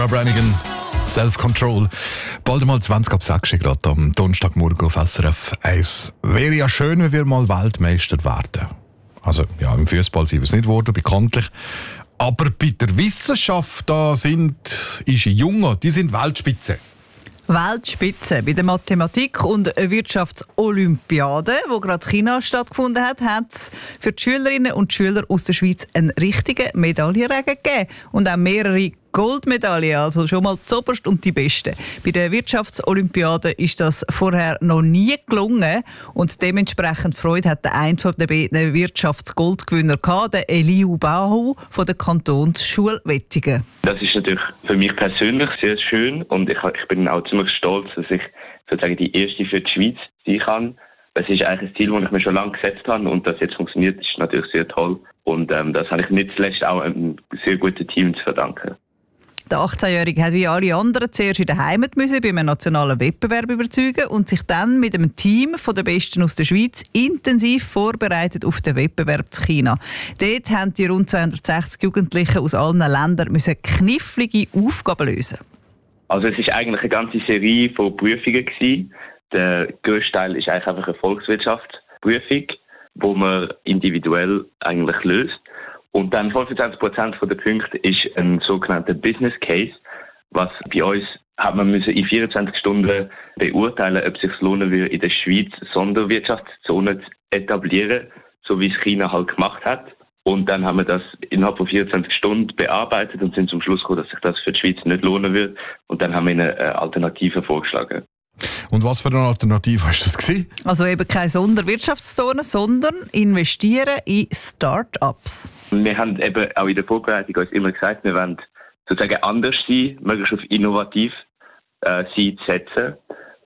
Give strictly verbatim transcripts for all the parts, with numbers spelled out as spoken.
Laura Branigan, Self-Control. Bald einmal zwanzig ab sechs gerade am Donnerstagmorgen auf S R F eins. Wäre ja schön, wenn wir mal Weltmeister werden. Also, ja, im Fußball sind wir es nicht geworden, bekanntlich. Aber bei der Wissenschaft, da sind unsere Jungen, die sind Weltspitze. Weltspitze bei der Mathematik- und Wirtschaftsolympiade, wo gerade in China stattgefunden hat, hat es für die Schülerinnen und Schüler aus der Schweiz einen richtigen Medaillenregen gegeben und auch mehrere Goldmedaillen, also schon mal zuoberst und die besten. Bei der Wirtschaftsolympiade ist das vorher noch nie gelungen und dementsprechend Freude hat der eine der beiden Wirtschaftsgoldgewinner gehabt, der Eliu Bahu von der Kantonsschule Wettingen. Das ist natürlich für mich persönlich sehr schön und ich, ich bin auch ziemlich stolz, dass ich sozusagen die erste für die Schweiz sein kann. Das ist eigentlich ein Ziel, das ich mir schon lange gesetzt habe und das jetzt funktioniert, ist natürlich sehr toll. Und ähm, das habe ich nicht zuletzt auch einem sehr guten Team zu verdanken. Der achtzehnjährige hat wie alle anderen zuerst in der Heimat müssen, bei einem nationalen Wettbewerb überzeugen und sich dann mit einem Team von den Besten aus der Schweiz intensiv vorbereitet auf den Wettbewerb in China. Dort haben die rund zweihundertsechzig Jugendlichen aus allen Ländern müssen knifflige Aufgaben lösen. Also es ist eigentlich eine ganze Serie von Prüfungen gewesen. Der grösste Teil ist eigentlich einfach eine Volkswirtschaftsprüfung, wo man individuell eigentlich löst. Und dann fünfundzwanzig Prozent der Punkte ist ein sogenannter Business Case, was bei uns hat man müssen in vierundzwanzig Stunden beurteilen, ob es sich lohnen würde, in der Schweiz Sonderwirtschaftszone zu etablieren, so wie es China halt gemacht hat. Und dann haben wir das innerhalb von vierundzwanzig Stunden bearbeitet und sind zum Schluss gekommen, dass sich das für die Schweiz nicht lohnen würde. Und dann haben wir eine Alternative vorgeschlagen. Und was für eine Alternative war das gewesen? Also eben keine Sonderwirtschaftszone, sondern investieren in Start-ups. Wir haben eben auch in der Vorbereitung uns immer gesagt, wir wollen sozusagen anders sein, möglichst auf innovativ äh, sein zu setzen.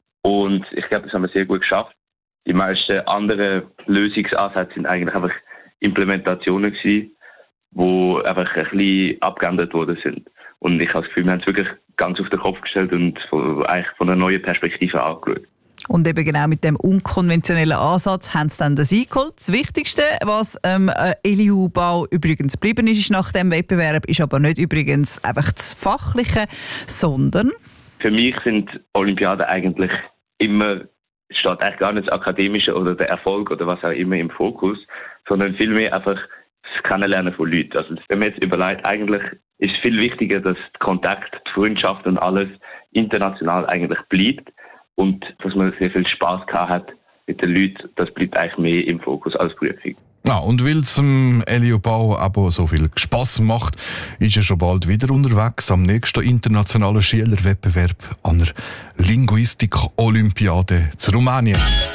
Und ich glaube, das haben wir sehr gut geschafft. Die meisten anderen Lösungsansätze sind eigentlich einfach Implementationen gewesen, die einfach ein bisschen abgeändert worden sind. Und ich habe das Gefühl, wir haben es wirklich ganz auf den Kopf gestellt und von, eigentlich von einer neuen Perspektive angeschaut. Und eben genau mit dem unkonventionellen Ansatz haben sie dann den Sieg geholt. Das Wichtigste, was ähm, Eliu Bahu übrigens geblieben ist nach dem Wettbewerb, ist aber nicht übrigens einfach das Fachliche, sondern... Für mich sind Olympiaden eigentlich immer, steht eigentlich gar nicht das Akademische oder der Erfolg oder was auch immer im Fokus, sondern vielmehr einfach das Kennenlernen von Leuten. Also wenn man jetzt überlegt, eigentlich ist es viel wichtiger, dass der Kontakt, die Freundschaft und alles international eigentlich bleibt und dass man sehr viel Spass gehabt hat mit den Leuten, das bleibt eigentlich mehr im Fokus als Prüfung. Ja, und weil es dem Eliu Bahu aber so viel Spass macht, ist er schon bald wieder unterwegs am nächsten internationalen Schülerwettbewerb an der Linguistik-Olympiade zu Rumänien.